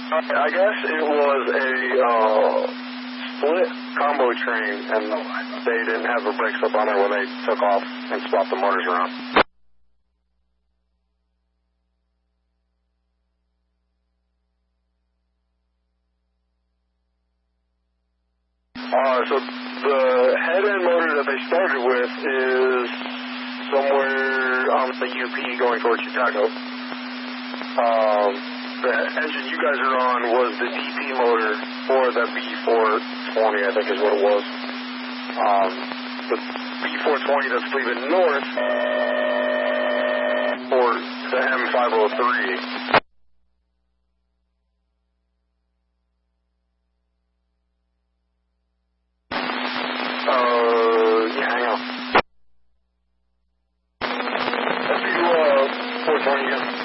I guess it was a split combo train, and they didn't have the brakes up on it when they took off and swapped the motors around. So the head-end motor that they started with is somewhere on the UP going towards Chicago. The engine you guys are on was the DP motor for the B420, I think is what it was. The B420 that's leaving north for the M503. Yeah, hang on. That's you, 420 again.